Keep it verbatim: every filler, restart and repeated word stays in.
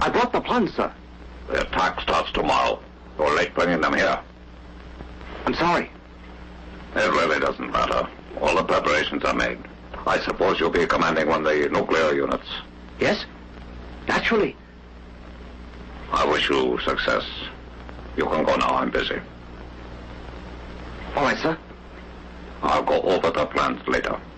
I brought the plans, sir. The attack starts tomorrow. You're late bringing them here. I'm sorry. It really doesn't matter. All the preparations are made. I suppose you'll be commanding one of the nuclear units. Yes? Naturally. I wish you success. You can go now. I'm busy. All right, sir. I'll go over the plans later.